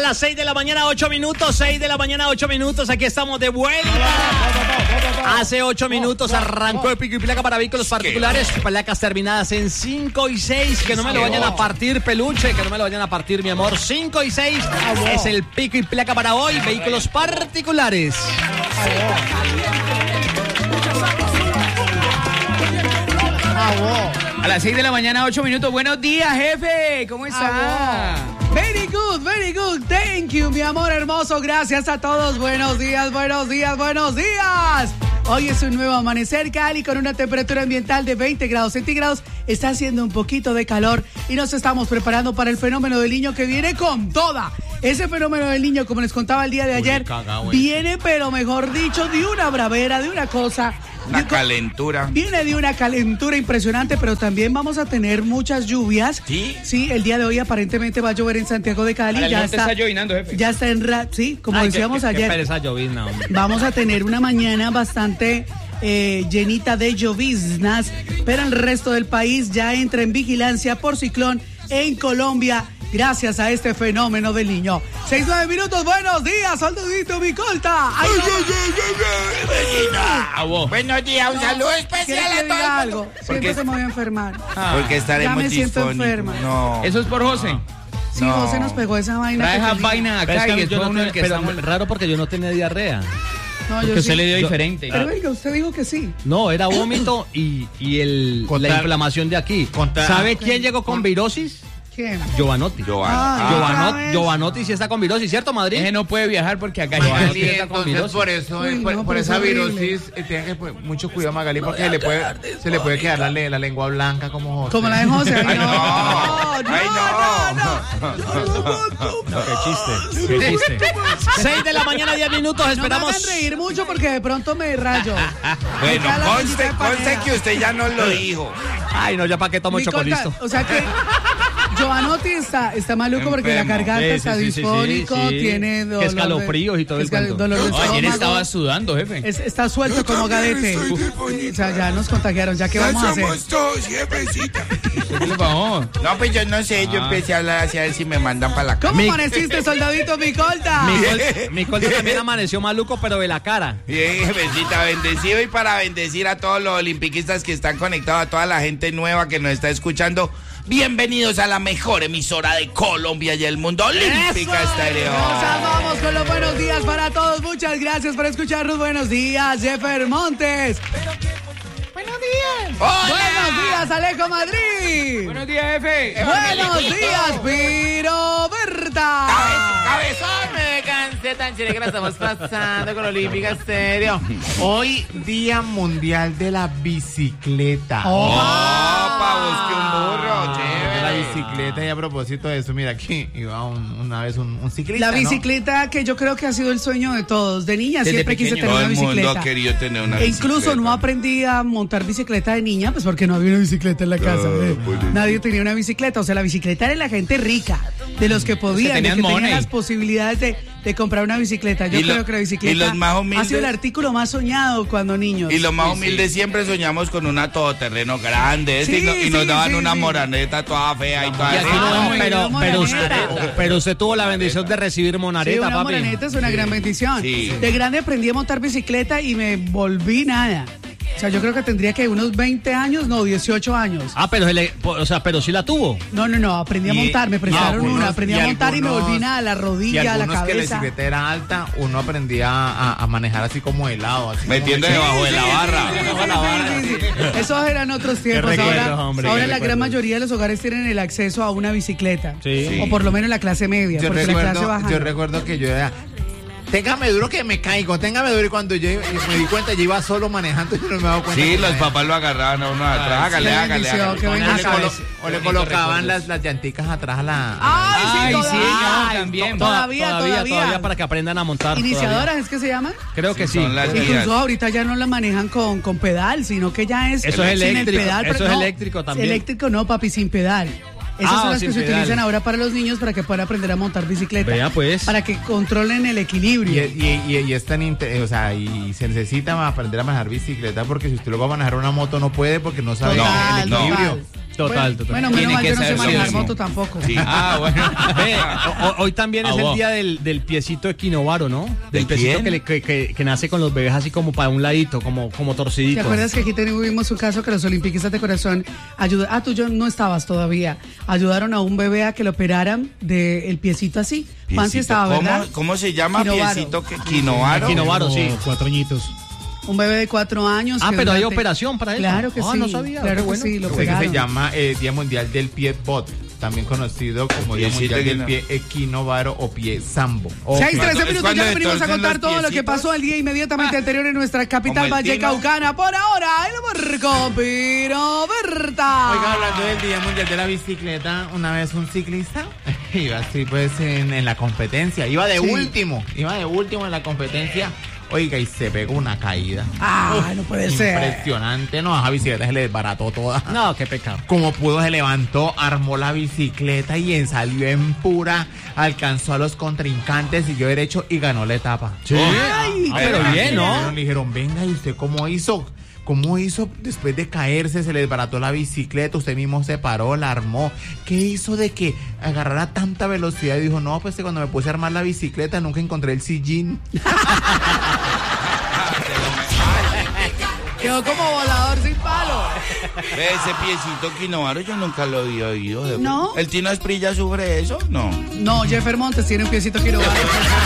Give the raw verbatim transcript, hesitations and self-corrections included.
las seis de la mañana, ocho minutos, seis de la mañana, ocho minutos, aquí estamos de vuelta. Hace ocho minutos arrancó el pico y placa para vehículos particulares, placas terminadas en cinco y seis, que no me lo vayan a partir, peluche, que no me lo vayan a partir, mi amor. Cinco y seis es el pico y placa para hoy, vehículos particulares. A las seis de la mañana, ocho minutos. Buenos días, jefe. ¿Cómo está? Very good, very good. Thank you, mi amor hermoso. Gracias a todos. Buenos días, buenos días, buenos días. Hoy es un nuevo amanecer, Cali, con una temperatura ambiental de veinte grados centígrados. Está haciendo un poquito de calor y nos estamos preparando para el fenómeno del Niño que viene con toda. Ese fenómeno del Niño, como les contaba el día de ayer, viene, pero mejor dicho, de una bravera, de una cosa. Una calentura. Viene de una calentura impresionante, pero también vamos a tener muchas lluvias. ¿Sí? Sí, el día de hoy aparentemente va a llover en Santiago de Cali. Para ya el está, está llovinando, jefe. Ya está en ra- sí, como Ay, decíamos qué, qué, ayer. qué pereza llovizna, hombre. Vamos a tener una mañana bastante eh, llenita de lloviznas, pero el resto del país ya entra en vigilancia por ciclón en Colombia, gracias a este fenómeno del Niño. Seis, nueve minutos, buenos días, soldadito Micolta. Ay, no. Buenos días, un saludo especial ¿Quieres que a diga todos. algo? Siento que me voy a enfermar. Porque estaremos Ya me siento disfónicos. enferma. No. Eso es por José. Sí, No. José nos pegó esa vaina. Trae que esa tenía. vaina Pero es acá que y yo es no uno el tenía- que pero estamos... raro porque yo no tenía diarrea. No, Que yo usted sí. le dio Yo- diferente. Pero venga, usted dijo que sí. No, era vómito y, y el, Contar- la inflamación de aquí. contar- ¿Sabe quién llegó con virosis? ¿Quién? Giovanotti. Giovanna. Ah, Giovanotti, otra vez. Giovanotti sí está con virosis, ¿cierto, Madrid? Ese no puede viajar porque acá Magali, hay... Magali, está con entonces virosis. por eso, Uy, por, no, por pero esa es horrible. virosis, eh, tiene que poner mucho cuidado, Magali, porque se le puede, se le puede quedar la, le- la lengua blanca como José. Como la de José. Ay, Ay, no, no. no, Ay, no, no. no. No, qué chiste, qué chiste. seis de la mañana, diez minutos, No me esperamos. hagan reír mucho porque de pronto me rayo. Bueno, Me cae la conste, gallita de conste panela. que usted ya nos lo dijo. Ay, no, ya para qué tomo Micolta, chocolisto. o sea que Giovanotti está, está maluco porque la Enfermo. garganta Sí, está sí, sí, sí, disfónico, sí, sí. tiene dolor. Que escalofríos y todo el escal- cuento. dolor de No, ayer estómago. estaba sudando, jefe. Es- está suelto como gadete. O sea, ya nos contagiaron. ¿Ya qué vamos a hacer? todos, jefecita. ¿Qué le pasó? No, pues yo no sé, yo empecé a hablar así a ver si me mandan para la casa. ¿Cómo amaneciste, soldadito Micolta? Mi col- Mi colta también amaneció maluco, pero de la cara. Bien, jefecita, bendecido y para bendecir a todos los olimpiquistas que están conectados, a toda la gente nueva que nos está escuchando. Bienvenidos a la mejor emisora de Colombia y el mundo, Olímpica Estéreo. Nos amamos con los buenos días para todos. Muchas gracias por escucharnos. Buenos días, Jeffer Montes. Buenos días. ¡Hola! Buenos días, Alejo Madrid. Buenos días, jefe. Buenos días, Piro Berta. Cabezón, me cansé tan chévere que la estamos pasando con Olímpica Estéreo. Hoy, Día Mundial de la Bicicleta. Oh. ¡Opa! Busqué un burro, De chévere. la bicicleta, y a propósito de eso, mira, aquí iba un- una vez un, un ciclista, La ¿no? bicicleta que yo creo que ha sido el sueño de todos. De niña Desde siempre quise pequeño. tener Todo una el mundo bicicleta. ha querido tener una E incluso bicicleta. no aprendí a montar bicicleta de niña, pues porque no había una bicicleta en la casa. eh. pues, Nadie tenía una bicicleta. O sea, la bicicleta era de la gente rica, de los que podían, de tenían que money. tenían las posibilidades de, de comprar una bicicleta. Yo Y lo- creo que la y bicicleta los más ha humildes- sido el artículo más soñado cuando niños. Y lo más Sí, humilde sí. siempre soñamos con una todoterreno grande, Sí, y, no- y nos sí, daban sí, una sí. moraneta toda fea y toda Y aquí así. no Ah, vemos- bueno, Pero, una pero, moraneta. usted, pero usted tuvo la bendición de recibir Sí, monareta, una papi. moraneta es una gran bendición. Sí. De grande aprendí a montar bicicleta y me volví nada. O sea, yo creo que tendría que unos veinte años, no, dieciocho años. Ah, pero, se le- o sea, pero sí la tuvo. No, no, no, aprendí a Y- montar, me prestaron y algunos- una, aprendí y a montar y me algunos- volví nada, la Y rodilla, la algunos que la cabeza. bicicleta era alta, uno aprendía a, a manejar así como de lado. Así como Metiendo que- debajo de la barra. Sí, sí, sí, sí. Esos eran otros tiempos. recuerdos, ahora hombre, ahora qué la gran recuerdos. mayoría de los hogares tienen el acceso a una bicicleta. Sí. O por lo menos la clase media, Yo porque la clase recuerdo, baja. yo no. recuerdo que yo era... Téngame duro que me caigo, téngame duro. Y cuando yo me di cuenta, yo iba solo manejando y no me daba cuenta. Sí, que los caía. papás lo agarraban a uno de atrás. Hágale, qué hágale, bendición, hágale. qué O le, bendición. colo- o le Bonitos colocaban recuerdos. las, las llanticas atrás a la... Ay, sí, Ay, todavía. sí, yo Ay, también. to- Todavía, todavía, todavía. todavía para que aprendan a montar. Iniciadoras, todavía. ¿es que se llaman? Creo que sí. Son las guías. Incluso ahorita ya no la manejan con, con pedal, sino que ya es Eso es sin el eléctrico, pedal, eso pero es no, eléctrico también. Eléctrico no, papi, sin pedal. Esas Ah, son las sin que se pedal. utilizan ahora para los niños para que puedan aprender a montar bicicleta. Vea, pues. Para que controlen el Y, equilibrio. y, y- y es tan inte- o sea, y se necesita aprender a manejar bicicleta porque si usted lo va a manejar una moto no puede porque no sabe Total, el equilibrio. total. Total, bueno, total. Bueno, menos Tiene mal que yo no sé ser manejar socio. moto tampoco. Sí. Ah, bueno. Ve, ho- hoy también es Ah, el vos. día del, del piecito equinovaro, ¿no? ¿De Del piecito quién? que, le- que, que, que nace con los bebés así como para un ladito, como, como ¿Te torcidito. acuerdas que aquí tuvimos un caso que los olimpiquistas de corazón ayudaron? Ah, tú yo no estabas todavía. Ayudaron a un bebé a que lo operaran del piecito así. Juan sí Piecito. estaba, ¿Cómo, ¿verdad? ¿Cómo se llama? Quinovaro. Piecito que Quinovaro. Quinovaro, sí. Cuatro añitos. Un bebé de cuatro años. Ah, que pero hay durante- operación para eso. Claro que Ah, sí. no sabía. Claro Qué que bueno. sí, lo Sé que se operaron. llama eh, Día Mundial del Pie Bot, también conocido como Día Piecito Mundial del equino- Pie Equinovaro o Pie Sambo. O seis, pie- trece ¿Cuándo- es minutos, cuando ya le venimos a torcen contar los todo lo que piecitos? pasó el día inmediatamente anterior en nuestra capital Como el tino. vallecaucana. Por ahora, el Borgo Piro Berta. Oiga, hablando del Día Mundial de la Bicicleta, una vez un ciclista iba así pues en, en la competencia, iba de Sí. último, iba de último en la competencia, oiga, y se pegó una caída. Ah, no puede ser. Impresionante, no, esa bicicleta se le desbarató toda. No, qué pecado. Como pudo, se levantó, armó la bicicleta y en- salió en pura, alcanzó a los contrincantes, siguió derecho y ganó la etapa. Sí. Ay, Ah, pero qué bien, ¿no? Le dijeron, venga, ¿y usted cómo hizo? ¿Cómo hizo después de caerse? Se le desbarató la bicicleta, usted mismo se paró, la armó. ¿Qué hizo de que agarrara tanta velocidad? Y dijo, no, pues que cuando me puse a armar la bicicleta nunca encontré el sillín. Quedó como volador sin palo. Ve ese piecito Quinovaro, yo nunca lo había oído. de- ¿No? ¿El Tino Esprilla sufre eso? No. No, Jeffer Montes tiene un piecito quirovaro.